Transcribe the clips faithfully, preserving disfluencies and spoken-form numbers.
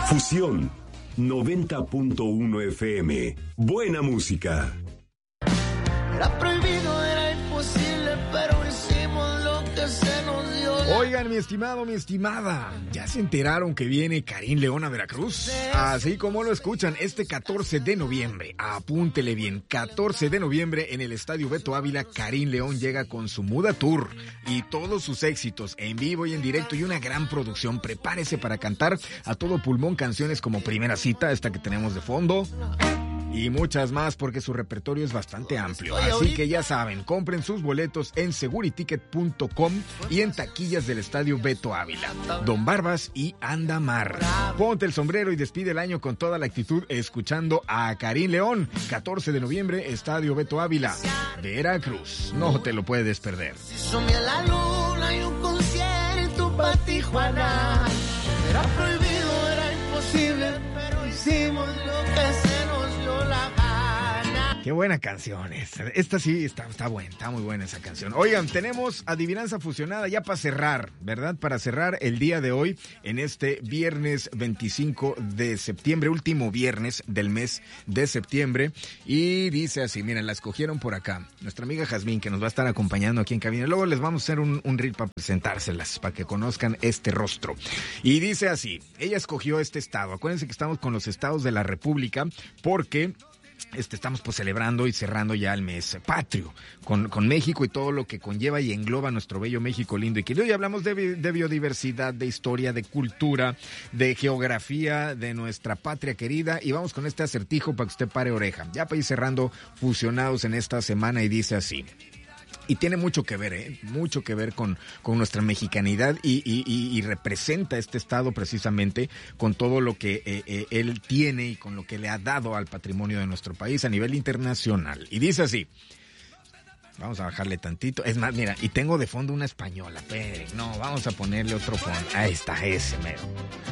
Fusión noventa punto uno F M. Buena música. Era prohibido, era imposible, pero hicimos lo que se nos dio. Oigan, mi estimado, mi estimada, ¿ya se enteraron que viene Karim León a Veracruz? Así como lo escuchan, este catorce de noviembre, apúntele bien, catorce de noviembre en el Estadio Beto Ávila, Karim León llega con su Muda Tour y todos sus éxitos en vivo y en directo y una gran producción. Prepárese para cantar a todo pulmón canciones como Primera Cita, esta que tenemos de fondo, y muchas más, porque su repertorio es bastante amplio. Así que ya saben, compren sus boletos en seguriticket punto com y en taquillas del Estadio Beto Ávila. Don Barbas y Andamar. Ponte el sombrero y despide el año con toda la actitud escuchando a Karim León. catorce de noviembre, Estadio Beto Ávila, Veracruz. No te lo puedes perder. Se sumía la luna y un concierto para Tijuana. Era prohibido, era imposible, pero hicimos lo que se nos dio la gana. Qué buena canción esta. Esta sí está, está buena, está muy buena esa canción. Oigan, tenemos adivinanza fusionada ya para cerrar, ¿verdad? Para cerrar el día de hoy, en este viernes veinticinco de septiembre, último viernes del mes de septiembre. Y dice así, miren, la escogieron por acá. Nuestra amiga Jazmín, que nos va a estar acompañando aquí en cabina. Luego les vamos a hacer un, un reel para presentárselas, para que conozcan este rostro. Y dice así, ella escogió este estado. Acuérdense que estamos con los estados de la República, porque Este, estamos pues celebrando y cerrando ya el mes patrio con, con México y todo lo que conlleva y engloba nuestro bello México lindo y querido. Y hablamos de, de biodiversidad, de historia, de cultura, de geografía de nuestra patria querida. Y vamos con este acertijo para que usted pare oreja. Ya para ir cerrando fusionados en esta semana, y dice así. Y tiene mucho que ver, ¿eh? Mucho que ver con, con nuestra mexicanidad y, y, y, y representa este estado precisamente con todo lo que eh, eh, él tiene y con lo que le ha dado al patrimonio de nuestro país a nivel internacional. Y dice así, vamos a bajarle tantito, es más, mira, y tengo de fondo una española, pero no, vamos a ponerle otro fondo, ahí está, ese mero.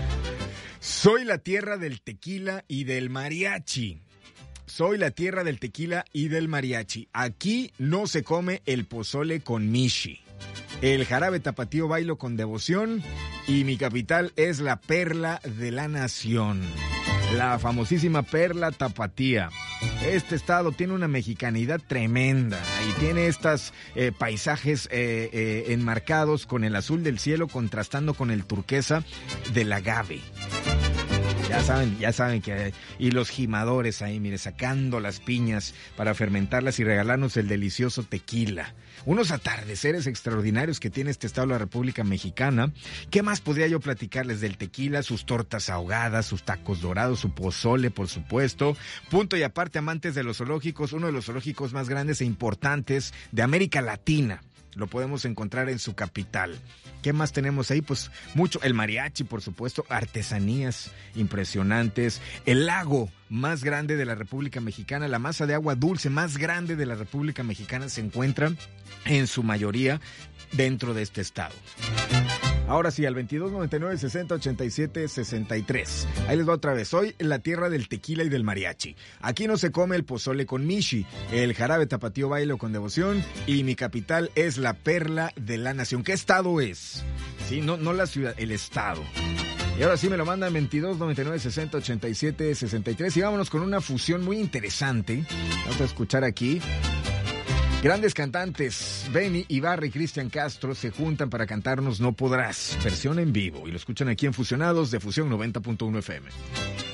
Soy la tierra del tequila y del mariachi. Soy la tierra del tequila y del mariachi. Aquí no se come el pozole con mishi. El jarabe tapatío bailo con devoción y mi capital es la perla de la nación. La famosísima perla tapatía. Este estado tiene una mexicanidad tremenda y tiene estos eh, paisajes eh, eh, enmarcados con el azul del cielo contrastando con el turquesa del agave. Ya saben, ya saben que... Y los jimadores ahí, mire, sacando las piñas para fermentarlas y regalarnos el delicioso tequila. Unos atardeceres extraordinarios que tiene este estado de la República Mexicana. ¿Qué más podría yo platicarles del tequila? Sus tortas ahogadas, sus tacos dorados, su pozole, por supuesto. Punto y aparte, amantes de los zoológicos, uno de los zoológicos más grandes e importantes de América Latina. Lo podemos encontrar en su capital. ¿Qué más tenemos ahí? Pues mucho, el mariachi, por supuesto, artesanías impresionantes, el lago más grande de la República Mexicana, la masa de agua dulce más grande de la República Mexicana se encuentra en su mayoría dentro de este estado. Ahora sí, al veintidós noventa y nueve sesenta ochenta y siete sesenta y tres. Ahí les va otra vez. Soy la tierra del tequila y del mariachi. Aquí no se come el pozole con mishi, el jarabe tapatío bailo con devoción y mi capital es la perla de la nación. ¿Qué estado es? Sí, no, no la ciudad, el estado. Y ahora sí me lo mandan veintidós noventa y nueve sesenta ochenta y siete sesenta y tres. Y vámonos con una fusión muy interesante. Vamos a escuchar aquí. Grandes cantantes, Benny Ibarra y Cristian Castro se juntan para cantarnos No Podrás, versión en vivo. Y lo escuchan aquí en Fusionados de Fusión noventa punto uno F M.